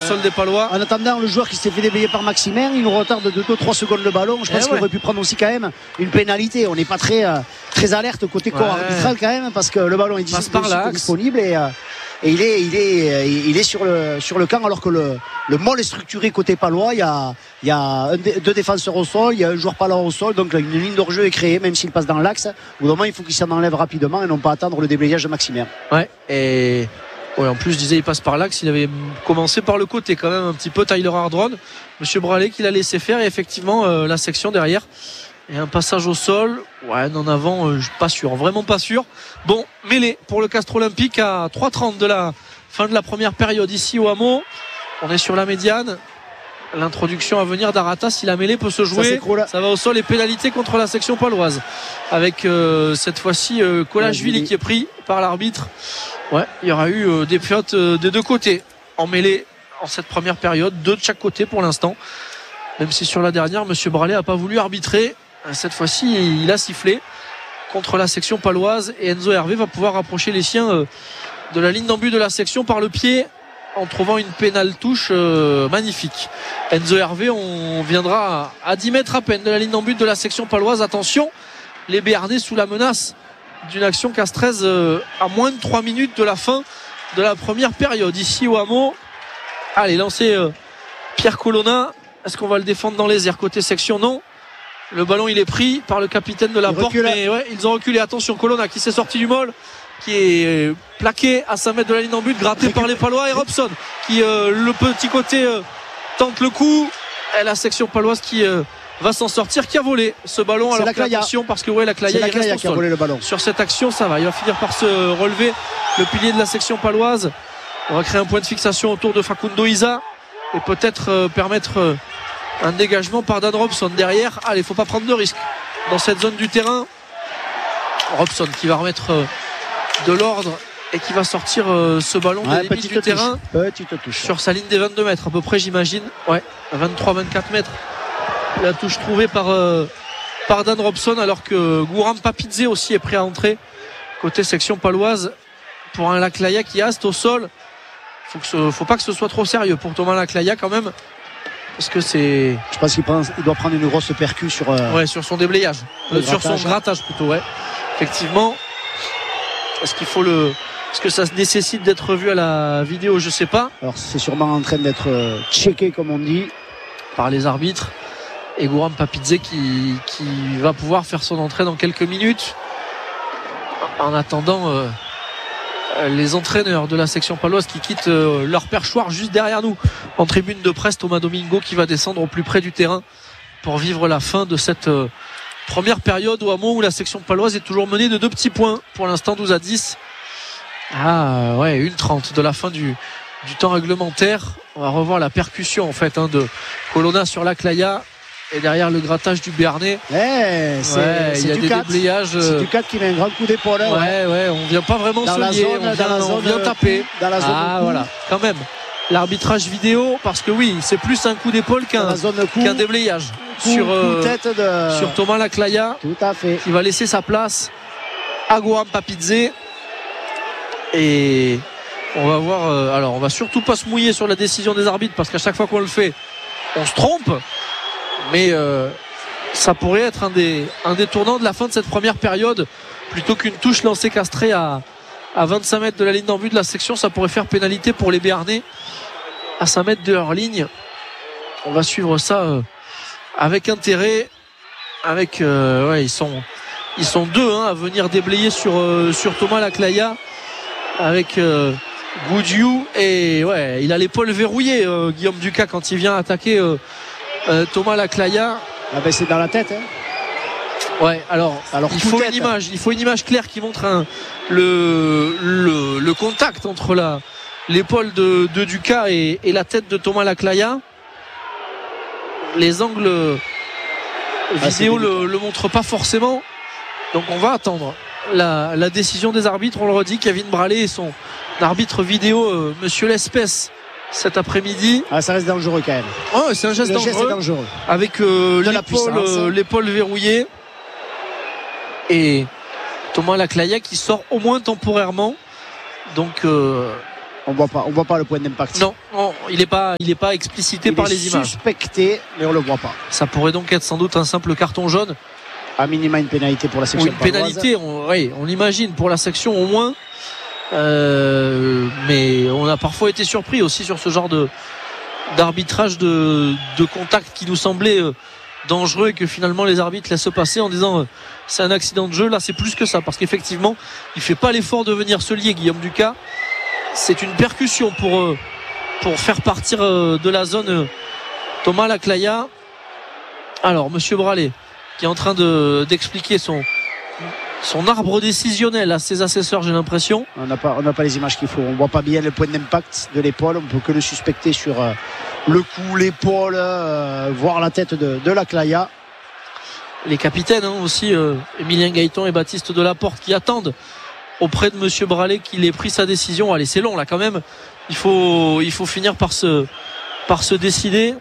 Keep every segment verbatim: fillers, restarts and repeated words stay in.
sol des Palois. En attendant, le joueur qui s'est fait déblayer par Maximin, il nous retarde de deux trois secondes le ballon. Je pense eh qu'il ouais. aurait pu prendre aussi quand même une pénalité. On n'est pas très, euh, très alerte côté corps ouais. arbitral quand même, parce que le ballon est Passe par l'axe. disponible et, euh, et il est, il est, il est sur le, sur le camp, alors que le, le môle est structuré côté palois. Il y a, il y a un, deux défenseurs au sol, il y a un joueur palois au sol, donc une ligne de jeu est créée, même s'il passe dans l'axe. Au bout d'un moment, il faut qu'il s'en enlève rapidement et non pas attendre le déblayage de Maximin. Ouais, et ouais, en plus, je disais, il passe par l'axe. Il avait commencé par le côté quand même un petit peu. Tyler Hardron, Monsieur Bralé qui l'a laissé faire, et effectivement euh, la section derrière. Et un passage au sol, ouais, en avant, euh, pas sûr, vraiment pas sûr. Bon, mêlée pour le Castres Olympique à trois trente de la fin de la première période ici au Hameau. On est sur la médiane. L'introduction à venir d'Arata, si la mêlée peut se jouer, ça, ça va au sol, et pénalité contre la section paloise. Avec euh, cette fois-ci euh, Kolashvili qui est pris par l'arbitre. Ouais, il y aura eu euh, des fautes euh, des deux côtés en mêlée en cette première période, deux de chaque côté pour l'instant. Même si sur la dernière, Monsieur Bralé n'a pas voulu arbitrer. Cette fois-ci, il a sifflé contre la section paloise, et Enzo Hervé va pouvoir rapprocher les siens euh, de la ligne d'en but de la section par le pied, en trouvant une pénale touche euh, magnifique. Enzo Hervé, on viendra à dix mètres à peine de la ligne d'en but de la section paloise. Attention, les Béarnais sous la menace d'une action castraise euh, à moins de trois minutes de la fin de la première période ici au Hameau. Allez, lancé euh, Pierre Colonna. Est-ce qu'on va le défendre dans les airs côté section? Non. Le ballon, il est pris par le capitaine de la porte, mais ouais, ils ont reculé. Attention, Colonna qui s'est sorti du môle, qui est plaqué à cinq mètres de la ligne en but, gratté par les Palois, et Robson qui euh, le petit côté euh, tente le coup, et la section paloise qui euh, va s'en sortir, qui a volé ce ballon. Alors attention, parce que ouais, la Claya, il reste au sol. Le ballon. Sur cette action, ça va, il va finir par se relever, le pilier de la section paloise. On va créer un point de fixation autour de Facundo Isa, et peut-être euh, permettre euh, un dégagement par Dan Robson derrière. Allez, il ne faut pas prendre de risque dans cette zone du terrain. Robson qui va remettre euh, de l'ordre, et qui va sortir euh, ce ballon ouais, des limites du touche. terrain touche. Sur sa ligne des vingt-deux mètres à peu près, j'imagine. Ouais, vingt-trois vingt-quatre mètres. La touche trouvée par, euh, par Dan Robson, alors que Gouram Papidze aussi est prêt à entrer côté section paloise pour un Laclaya qui haste au sol. Faut que ce, faut pas que ce soit trop sérieux pour Thomas Laclaya quand même, parce que c'est. Je pense qu'il prend, il doit prendre une grosse percu sur. Euh... Ouais, sur son déblayage, euh, sur son grattage plutôt. Ouais, effectivement. Est-ce qu'il faut le. Est-ce que ça nécessite d'être revu à la vidéo? Je sais pas. Alors c'est sûrement en train d'être euh, checké, comme on dit, par les arbitres. Et Gouram Papidze qui, qui va pouvoir faire son entrée dans quelques minutes. En attendant, euh, les entraîneurs de la section paloise qui quittent euh, leur perchoir juste derrière nous en tribune de presse. Thomas Domingo qui va descendre au plus près du terrain pour vivre la fin de cette euh, première période au Hameau, où la section paloise est toujours menée de deux petits points pour l'instant, douze à dix. Ah ouais, une trente de la fin du, du temps réglementaire. On va revoir la percussion en fait hein, de Colonna sur la Claya, et derrière le grattage du Béarnais. Ouais, c'est, ouais, c'est il y a du des quatre. déblayages. C'est du quatre qui met un grand coup d'épaule. Ouais, ouais, ouais, on vient pas vraiment dans se la lier, zone, on vient, dans la zone, on vient taper. Dans la zone ah voilà, quand même. L'arbitrage vidéo, parce que oui, c'est plus un coup d'épaule qu'un, coup, qu'un déblayage coup, sur, euh, coup tête de... sur Thomas Laclaya. Tout à fait. Qui va laisser sa place à Gouram Papidze. Et on va voir. Euh, alors, on va surtout pas se mouiller sur la décision des arbitres, parce qu'à chaque fois qu'on le fait, on se trompe. Mais euh, ça pourrait être un des, un des tournants de la fin de cette première période, plutôt qu'une touche lancée castrée à. à vingt-cinq mètres de la ligne d'en but de la section. Ça pourrait faire pénalité pour les Béarnais à cinq mètres de leur ligne. On va suivre ça euh, avec intérêt, avec euh, ouais, ils sont ils sont deux hein, à venir déblayer sur euh, sur Thomas Laclaya, avec euh, Goudiou, et ouais, il a l'épaule verrouillée euh, Guillaume Ducas quand il vient attaquer euh, euh, Thomas Laclaya. Ah ben c'est dans la tête hein. Ouais, alors, alors il faut une image, il faut une image claire qui montre un, le, le, le contact entre la, l'épaule de, de Ducas et, et la tête de Thomas Laclaya. Les angles ah, vidéo le, le montrent pas forcément, donc on va attendre la, la décision des arbitres. On le redit, Kevin Bralé et son arbitre vidéo, euh, Monsieur Lespès, cet après-midi. Ah, ça reste dangereux quand même. Oh, c'est un geste, dangereux, geste dangereux avec euh, l'épaule, euh, l'épaule verrouillée. Et Thomas Laclaya qui sort au moins temporairement. Donc euh, On voit pas, on voit pas le point d'impact. Non, non il n'est pas, il est pas explicité il par est les images. Suspecté, mais on le voit pas. Ça pourrait donc être sans doute un simple carton jaune. À minima une pénalité pour la section. Ou une pénalité, on, oui, on l'imagine pour la section au moins. Euh, mais on a parfois été surpris aussi sur ce genre de d'arbitrage de, de contact qui nous semblait euh, dangereux et que finalement les arbitres laissent passer en disant euh, c'est un accident de jeu. Là c'est plus que ça parce qu'effectivement il fait pas l'effort de venir se lier, Guillaume Ducas. C'est une percussion pour euh, pour faire partir euh, de la zone euh, Thomas Laclaya. Alors Monsieur Bralé qui est en train de, d'expliquer son, son arbre décisionnel à ses assesseurs, j'ai l'impression. On n'a pas, on n'a pas les images qu'il faut. On voit pas bien le point d'impact de l'épaule. On peut que le suspecter sur euh, le cou, l'épaule, euh, voire la tête de, de Laclaya. Les capitaines hein, aussi, euh, Emilien Gaëtan et Baptiste Delaporte qui attendent auprès de Monsieur Bralé qu'il ait pris sa décision. Allez, c'est long là quand même. Il faut, il faut finir par se, par se décider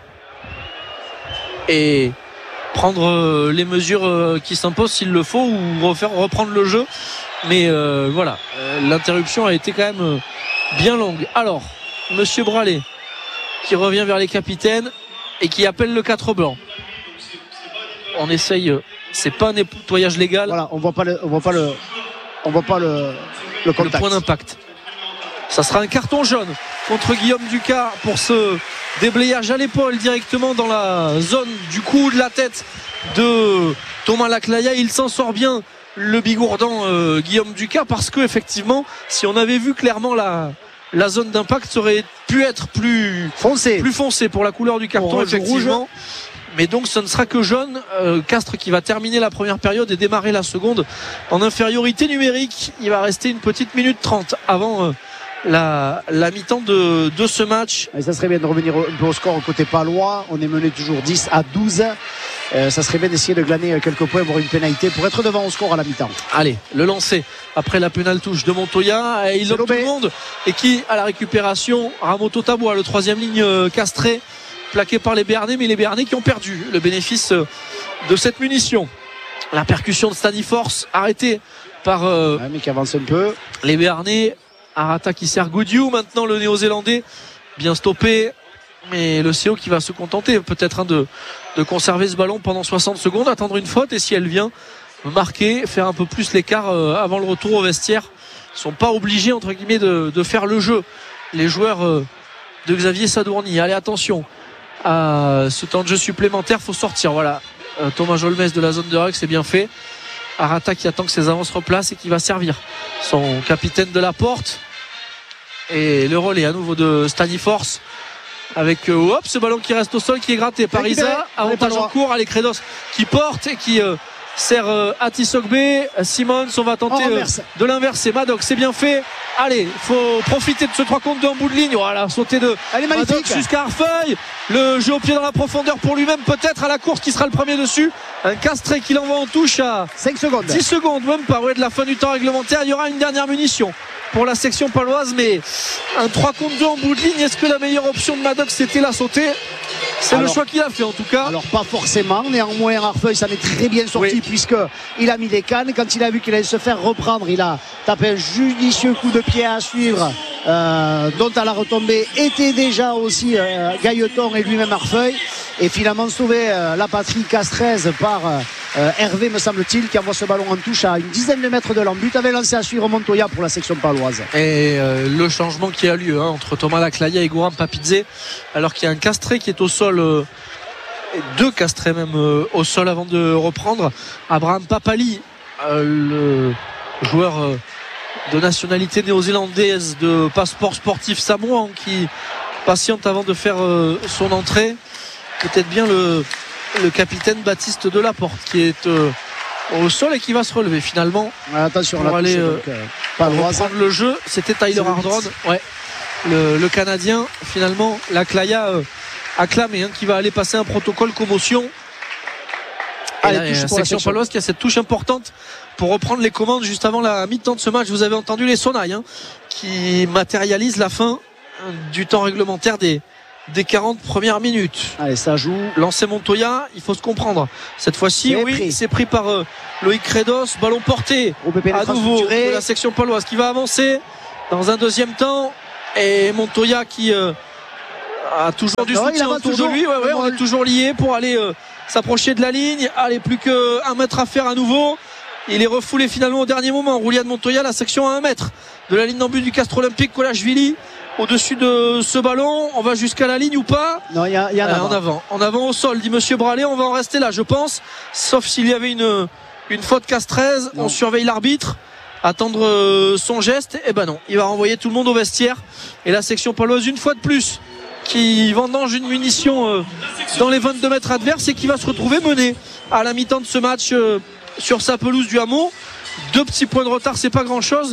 et prendre les mesures qui s'imposent s'il le faut ou refaire reprendre le jeu, mais euh, voilà euh, l'interruption a été quand même bien longue. Alors Monsieur Bralé qui revient vers les capitaines et qui appelle le quatre blanc. On essaye, c'est pas un nettoyage légal. Voilà, on voit pas le, on voit pas le, on voit pas le, le contact. Le point d'impact. Ça sera un carton jaune contre Guillaume Ducas pour ce déblayage à l'épaule directement dans la zone du cou, de la tête de Thomas Laclaya. Il s'en sort bien, le bigourdan euh, Guillaume Ducas, parce que effectivement si on avait vu clairement la, la zone d'impact, ça aurait pu être plus foncé, plus foncé pour la couleur du carton, effectivement rouge. Mais donc ce ne sera que jaune. euh, Castres qui va terminer la première période et démarrer la seconde en infériorité numérique. Il va rester une petite minute trente avant euh, La, la mi-temps de, de ce match. Et ça serait bien de revenir un peu au score côté palois. On est mené toujours dix à douze. Euh, ça serait bien d'essayer de glaner quelques points, voire une pénalité pour être devant au score à la mi-temps. Allez, le lancer après la pénale touche de Montoya. Et il lobe tout le monde. Et qui, à la récupération, Ramoto Tabois, le troisième ligne castré, plaqué par les Béarnais, mais les Béarnais qui ont perdu le bénéfice de cette munition. La percussion de Staniforce arrêtée par euh, ouais, mais qui avance un peu. Les Béarnais. Arata qui sert Goodieu, maintenant le néo-zélandais bien stoppé, mais le C O qui va se contenter peut-être hein, de, de conserver ce ballon pendant soixante secondes, attendre une faute et si elle vient marquer, faire un peu plus l'écart euh, avant le retour au vestiaire. Ils sont pas obligés entre guillemets de, de faire le jeu, les joueurs euh, de Xavier Sadourny. Allez, attention à ce temps de jeu supplémentaire, faut sortir. Voilà, euh, Thomas Jolmes de la zone de règle, c'est bien fait. Arata qui attend que ses avances replacent et qui va servir son capitaine de la porte. Et le relais à nouveau de Staniforce avec euh, hop, ce ballon qui reste au sol, qui est gratté par Isa, avantage en cours. Allez, Credos qui porte et qui euh, sert euh, à Tissogbe. Simons, on va tenter euh, de l'inverser. Maddox, c'est bien fait. Allez, il faut profiter de ce trois contre deux en bout de ligne. Voilà, sauter de Maddox jusqu'à Arfeuil. Le jeu au pied dans la profondeur pour lui-même, peut-être à la course qui sera le premier dessus. Un Castré qui l'envoie en touche à cinq secondes. dix secondes, même pas, ouais, de la fin du temps réglementaire. Il y aura une dernière munition pour la section paloise, mais un trois contre deux en bout de ligne. Est-ce que la meilleure option de Maddox c'était la sauter? C'est alors, le choix qu'il a fait en tout cas. Alors pas forcément, néanmoins Arfeuil s'en est très bien sorti, oui, puisque il a mis des cannes. Quand il a vu qu'il allait se faire reprendre, il a tapé un judicieux coup de pied à suivre, euh, dont à la retombée était déjà aussi euh, Gailleton et lui-même Arfeuil, et finalement sauvé euh, la patrie castraise par euh, Hervé, me semble-t-il, qui envoie ce ballon en touche à une dizaine de mètres de l'embut, avait lancé à suivre Montoya pour la section paloise. Et euh, le changement qui a lieu hein, entre Thomas Laclaya et Goran Papidze, alors qu'il y a un Castré qui est au sol, euh, deux Castrés même euh, au sol avant de reprendre. Abraham Papali, euh, le joueur euh, de nationalité néo-zélandaise, de passeport sportif samoan, qui patiente avant de faire euh, son entrée. Peut-être bien le, le capitaine Baptiste Delaporte qui est euh, au sol et qui va se relever finalement. Attention, pour aller euh, donc, euh, pas reprendre le jeu. C'était Tyler Ardron, ouais, le, le Canadien. Finalement, Laclaya euh, a clamé hein, qui va aller passer un protocole commotion. Allez, la section, section paloise qui a cette touche importante pour reprendre les commandes juste avant la mi-temps de ce match. Vous avez entendu les sonnailles hein, qui matérialisent la fin du temps réglementaire des des quarante premières minutes. Allez, ça joue. Lancé Montoya, il faut se comprendre. Cette fois-ci, oui, pris. c'est pris par euh, Loïc Credos. Ballon porté à nouveau de la section paloise qui va avancer dans un deuxième temps. et Montoya qui euh, a toujours du non, soutien autour toujours. de lui. Ouais, ouais, on est toujours liés pour aller euh, s'approcher de la ligne. Allez, plus qu'un mètre à faire à nouveau. Il est refoulé finalement au dernier moment. Roulian Montoya, la section à un mètre de la ligne d'en but du Castres Olympique. Kolashvili au-dessus de ce ballon. On va jusqu'à la ligne ou pas? Non, il y a, y a euh, en avant. En avant au sol, dit Monsieur Bralé. On va en rester là, je pense. Sauf s'il y avait une, une faute castraise. On surveille l'arbitre. Attendre son geste. Eh ben non, il va renvoyer tout le monde au vestiaire. Et la section paloise, une fois de plus, qui vendange une munition euh, dans les vingt-deux mètres adverses et qui va se retrouver mené à la mi-temps de ce match euh, sur sa pelouse du Hameau. Deux petits points de retard, c'est pas grand chose,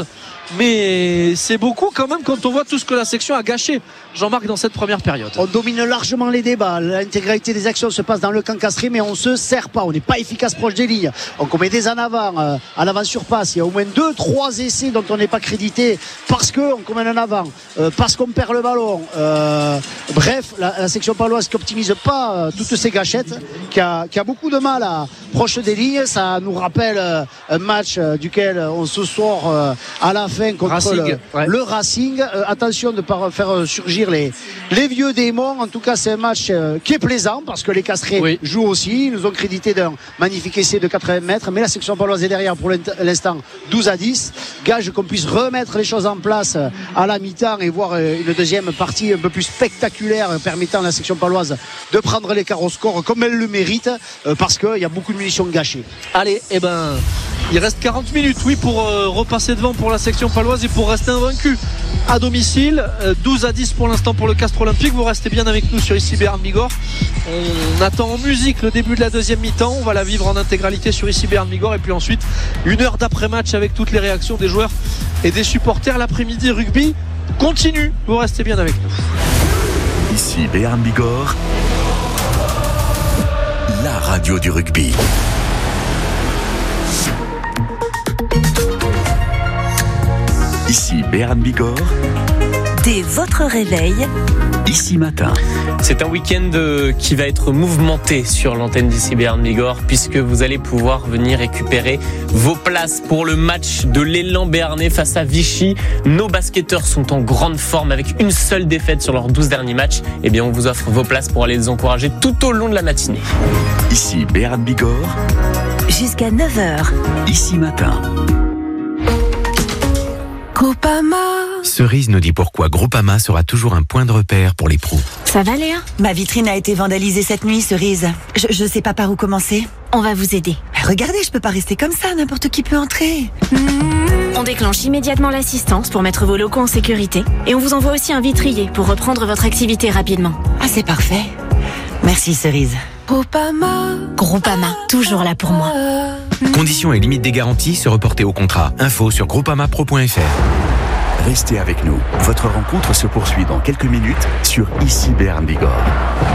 mais c'est beaucoup quand même quand on voit tout ce que la section a gâché, Jean-Marc, dans cette première période. On domine largement les débats, l'intégralité des actions se passe dans le camp castré, mais on se sert pas, on n'est pas efficace proche des lignes, on commet des en avant, euh, en avant sur passe. Il y a au moins deux, trois essais dont on n'est pas crédité parce qu'on commet en avant, euh, parce qu'on perd le ballon. Euh, bref, la, la section paloise qui optimise pas euh, toutes ces gâchettes, qui a, qui a beaucoup de mal à proche des lignes. Ça nous rappelle euh, un match euh, duquel on se sort euh, à la fin contre Racing, le, ouais. le Racing. Euh, attention de ne pas faire surgir les, les vieux démons. En tout cas, c'est un match euh, qui est plaisant parce que les Castrés oui. jouent aussi. Ils nous ont crédité d'un magnifique essai de quatre-vingts mètres, mais la section paloise est derrière pour l'instant douze à dix. Gage qu'on puisse remettre les choses en place à la mi-temps et voir une deuxième partie un peu plus spectaculaire permettant à la section paloise de prendre l'écart au score comme elle le mérite, euh, parce qu'il y a beaucoup de munitions gâchées. Allez, eh ben, il reste quarante minutes, oui, pour euh, repasser devant pour la section paloise et pour rester invaincu à domicile. euh, douze à dix pour l'instant pour le Castres Olympique. Vous restez bien avec nous sur ici Béarn Bigorre. On attend en musique le début de la deuxième mi-temps. On va la vivre en intégralité sur ici Béarn Bigorre, et puis ensuite une heure d'après-match avec toutes les réactions des joueurs et des supporters. L'après-midi rugby continue. Vous restez bien avec nous. Ici Béarn Bigorre, la radio du rugby. Ici Béarn Bigorre. Dès votre réveil, ici matin. C'est un week-end qui va être mouvementé sur l'antenne d'ici Béarn Bigorre, puisque vous allez pouvoir venir récupérer vos places pour le match de l'élan béarnais face à Vichy. Nos basketteurs sont en grande forme avec une seule défaite sur leurs douze derniers matchs. Eh bien, on vous offre vos places pour aller les encourager tout au long de la matinée. Ici Béarn Bigorre. Jusqu'à neuf heures. Ici matin. Groupama. Cerise nous dit pourquoi Groupama sera toujours un point de repère pour les pros. Ça va, Léa? Ma vitrine a été vandalisée cette nuit, Cerise. Je, je sais pas par où commencer. On va vous aider. Regardez, je peux pas rester comme ça, n'importe qui peut entrer. Mmh. On déclenche immédiatement l'assistance pour mettre vos locaux en sécurité. Et on vous envoie aussi un vitrier pour reprendre votre activité rapidement. Ah, c'est parfait. Merci, Cerise. Groupama. Groupama, toujours là pour moi. Conditions et limites des garanties se reporter au contrat. Info sur groupamapro point f r. Restez avec nous. Votre rencontre se poursuit dans quelques minutes sur Ici Béarn Bigorre.